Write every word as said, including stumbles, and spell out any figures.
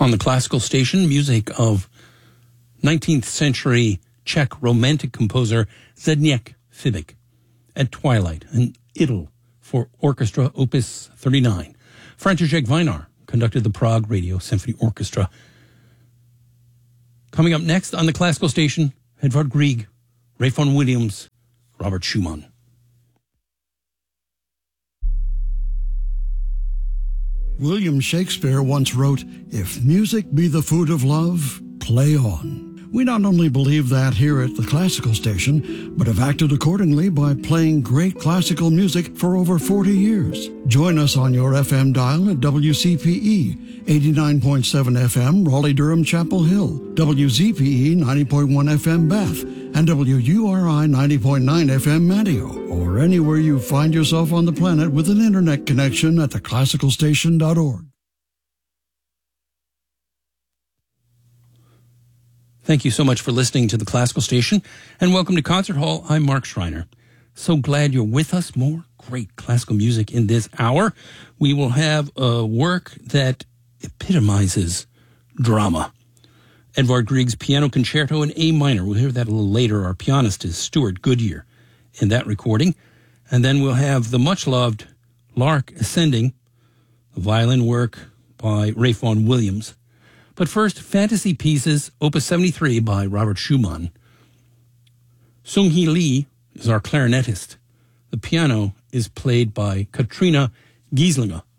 On the classical station, music of nineteenth century Czech romantic composer Zdeněk Fibik. At Twilight, an idyll for orchestra, opus thirty-nine. František Weinar conducted the Prague Radio Symphony Orchestra. Coming up next on the classical station, Edvard Grieg, Ray Vaughan Williams, Robert Schumann. William Shakespeare once wrote, "If music be the food of love, play on." We not only believe that here at the classical station, but have acted accordingly by playing great classical music for over forty years. Join us on your F M dial at W C P E, eighty-nine point seven F M, Raleigh-Durham, Chapel Hill, W Z P E, ninety point one F M, Bath, and W U R I, ninety point nine F M, Matteo, or anywhere you find yourself on the planet with an internet connection at the classical station dot org. Thank you so much for listening to the Classical Station, and welcome to Concert Hall. I'm Mark Schreiner. So glad you're with us. More great classical music in this hour. We will have a work that epitomizes drama. Edvard Grieg's Piano Concerto in A minor. We'll hear that a little later. Our pianist is Stuart Goodyear in that recording. And then we'll have the much-loved Lark Ascending, the violin work by Ray Vaughan Williams. But first, Fantasy Pieces, Opus seventy-three by Robert Schumann. Sung-Hee Lee is our clarinetist. The piano is played by Katrina Gieslinger.